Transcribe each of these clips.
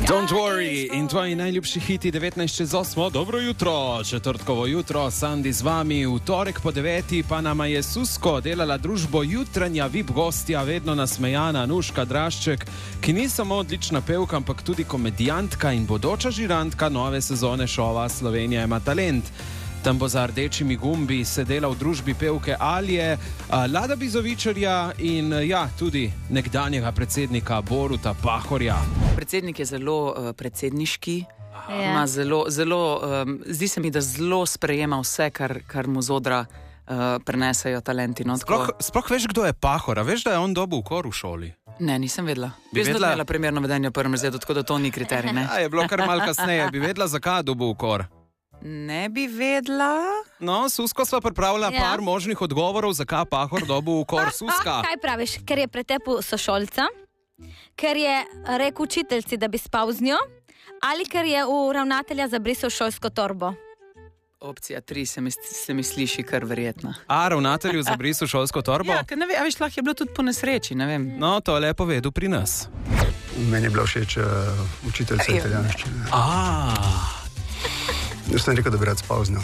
Don't worry in tvoji najljubši hiti 19:08. Dobro jutro, četrtkovo jutro, Sandi z vami. V torek po 9. pa nama je Susko delala družbo jutranja VIP gostja, vedno nasmejana Nuška Drašček, ki ni samo odlična pevka, ampak tudi komedijantka in bodoča žirantka nove sezone šova Slovenija ima talent. Tam bo za rdečimi gumbi sedela v družbi pevke Alije, Lada Bizovičarja in tudi nekdanjega predsednika Boruta Pahorja. Predsednik je zelo predsedniški, ima zelo, zdi se mi, da zelo sprejema vse, kar mu z odra prenesejo talenti. No, sploh veš, kdo je Pahor? A veš, da je on dobil ukor v šoli? Ne, nisem vedela. Bi vedela primerno vedenje v prvem razredu, tako da to ni kriterij, ne? Je bilo kar malo kasneje. Bi vedela, zakaj je dobil ukor? Ne bi vedela. No, Susko sva pripravila par možnih odgovorov, zakaj Pahor dobil ukor. Suska. Kaj praviš? Ker je pretepil sošolca, ker je rekel učiteljci, da bi spal z njo, ali ker je v ravnatelja zabrisal šolsko torbo? Opcija 3 se mi sliši kar verjetna. Ravnatelju zabrisal šolsko torbo? Ja, ker ne vem, lahko je bilo tudi po nesreči, ne vem. No, to je lepo vedel pri nas. Meni je bila všeč učiteljica italijanščine. Jaz sem rekel, da bi rad spal z njo.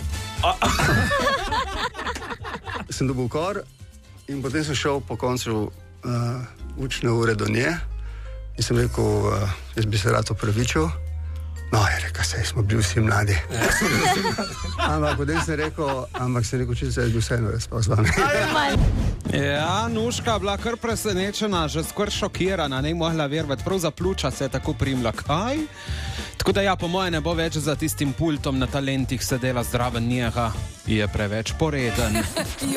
Sem dobil ukor in potem sem šel po koncu učne ure do nje in sem rekel, jaz bi se rad opravičil. No, je rekel, saj smo bili vsi mladi. Ampak potem sem rekel, učiteljica, jaz bi vseeno rad spal z vami. Ja, Nuška bila kar presenečena, že skoraj šokirana, ne mogla verjeti, prav za pljuča se je tako primla. Kaj? Tako da po moje ne bo več za tistim pultom na talentih sedela zraven njega, je preveč poreden.